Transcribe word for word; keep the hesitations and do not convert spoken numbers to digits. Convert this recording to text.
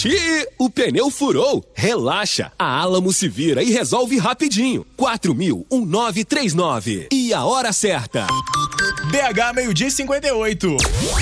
E o pneu furou? Relaxa, a Alamo se vira e resolve rapidinho. quatro mil, nove três nove. E a hora certa? B H, meio-dia e cinquenta e oito.